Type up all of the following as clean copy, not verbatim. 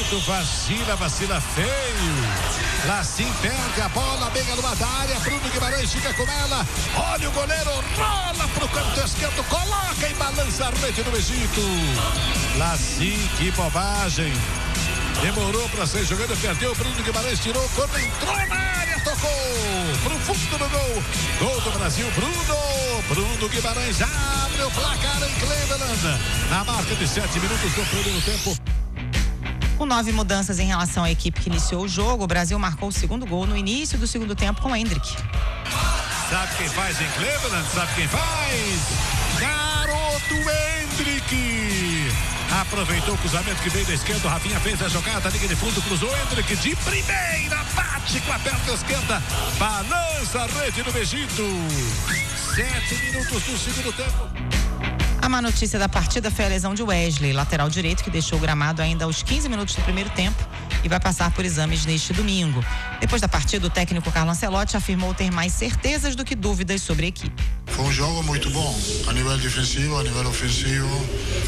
Egito vacila feio. Lassim perde a bola, bem numa da área. Bruno Guimarães fica com ela. Olha o goleiro, rola pro canto esquerdo, coloca e balança a rede do Egito. Lassim, que bobagem. Demorou pra sair jogando, perdeu. Bruno Guimarães tirou, quando entrou na área, tocou pro fundo do gol. Gol do Brasil, Bruno Guimarães abre o placar em Cleveland. Na marca de 7 minutos do primeiro tempo. Com 9 mudanças em relação à equipe que iniciou o jogo, o Brasil marcou o segundo gol no início do segundo tempo com o Endrick. Sabe quem faz em Cleveland? Sabe quem faz? Garoto Endrick! Aproveitou o cruzamento que veio da esquerda, o Rafinha fez a jogada, linha de fundo, cruzou Endrick de primeira, bate com a perna esquerda, balança a rede do Egito. 7 minutos do segundo tempo. A má notícia da partida foi a lesão de Wesley, lateral direito, que deixou o gramado ainda aos 15 minutos do primeiro tempo e vai passar por exames neste domingo. Depois da partida, o técnico Carlo Ancelotti afirmou ter mais certezas do que dúvidas sobre a equipe. Foi um jogo muito bom, a nível defensivo, a nível ofensivo.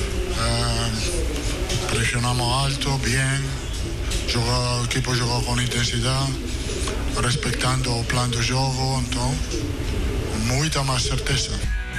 Pressionamos alto, bem. O equipe jogou com intensidade, respeitando o plano do jogo, então, muita mais certeza.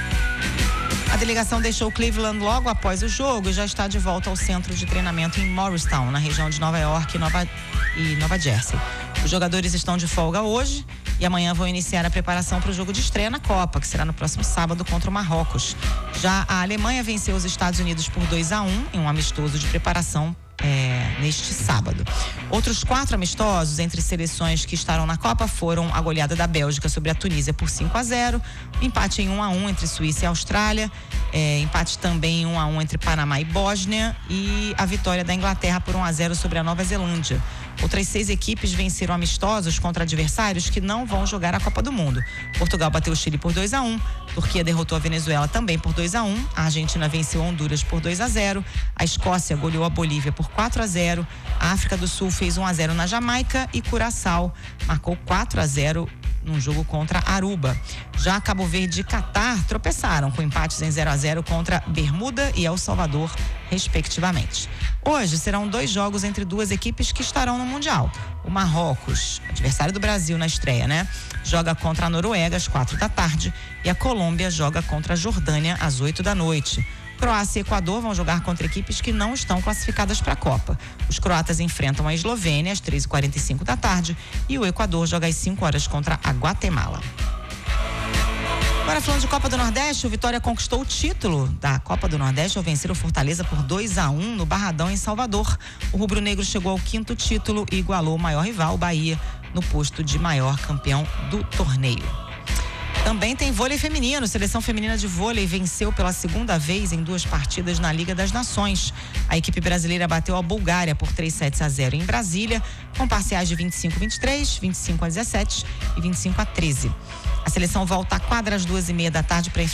A delegação deixou Cleveland logo após o jogo e já está de volta ao centro de treinamento em Morristown, na região de Nova York e Nova Jersey. Os jogadores estão de folga hoje e amanhã vão iniciar a preparação para o jogo de estreia na Copa, que será no próximo sábado contra o Marrocos. Já a Alemanha venceu os Estados Unidos por 2-1 em um amistoso de preparação neste sábado. Outros 4 amistosos entre seleções que estarão na Copa foram a goleada da Bélgica sobre a Tunísia por 5-0, empate em 1-1 entre Suíça e Austrália, empate também em 1-1 entre Panamá e Bósnia e a vitória da Inglaterra por 1-0 sobre a Nova Zelândia. Outras 6 equipes venceram amistosos contra adversários que não vão jogar a Copa do Mundo. Portugal bateu o Chile por 2-1, Turquia derrotou a Venezuela também por 2-1, a Argentina venceu a Honduras por 2-0, a Escócia goleou a Bolívia por 4-0, a África do Sul fez 1-0 na Jamaica e Curaçao marcou 4-0 num jogo contra Aruba. Já Cabo Verde e Catar tropeçaram com empates em 0-0 contra Bermuda e El Salvador, respectivamente. Hoje serão 2 jogos entre 2 equipes que estarão no Mundial. O Marrocos, adversário do Brasil na estreia, joga contra a Noruega às 4h e a Colômbia joga contra a Jordânia às 8h. Croácia e Equador vão jogar contra equipes que não estão classificadas para a Copa. Os croatas enfrentam a Eslovênia às 3h45 e o Equador joga às 5h contra a Guatemala. Agora falando de Copa do Nordeste, o Vitória conquistou o título da Copa do Nordeste ao vencer o Fortaleza por 2-1 no Barradão, em Salvador. O rubro-negro chegou ao 5º título e igualou o maior rival, o Bahia, no posto de maior campeão do torneio. Também tem vôlei feminino. Seleção feminina de vôlei venceu pela 2ª vez em 2 partidas na Liga das Nações. A equipe brasileira bateu a Bulgária por 3-0 em Brasília, com parciais de 25-23, 25-17 e 25-13. A seleção volta à quadra às 2h30 para enfrentar